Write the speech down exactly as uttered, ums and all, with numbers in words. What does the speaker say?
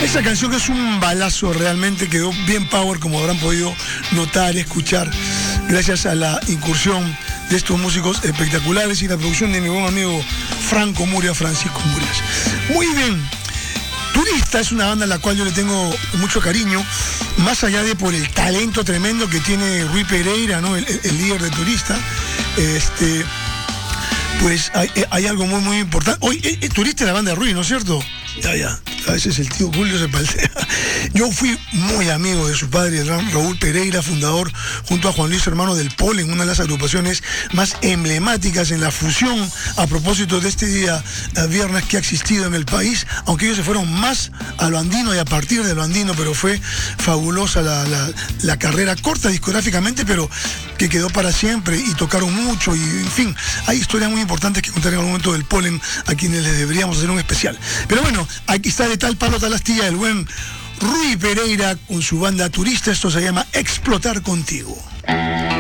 Esa canción es un balazo, realmente quedó bien power, como habrán podido notar y escuchar, gracias a la incursión de estos músicos espectaculares y la producción de mi buen amigo Franco Muria, Francisco Murias. Muy bien. Turista es una banda a la cual yo le tengo mucho cariño, más allá de por el talento tremendo que tiene Rui Pereira, ¿no? el, el, el líder de Turista. Este, pues hay, hay algo muy muy importante. Hoy eh, eh, Turista es la banda de Rui, ¿no es cierto? Ya, ya. A veces el tío Julio se paltea. Yo fui muy amigo de su padre, Raúl Pereira, fundador, junto a Juan Luis Hermano del Polen, una de las agrupaciones más emblemáticas en la fusión, a propósito de este día viernes que ha existido en el país, aunque ellos se fueron más a lo andino y a partir de lo andino, pero fue fabulosa la, la, la carrera, corta discográficamente, pero que quedó para siempre, y tocaron mucho, y en fin, hay historias muy importantes que contar en algún momento del Polen, a quienes les deberíamos hacer un especial. Pero bueno, aquí está de tal palo tal astilla el buen Rui Pereira con su banda Turista. Esto se llama Explotar Contigo.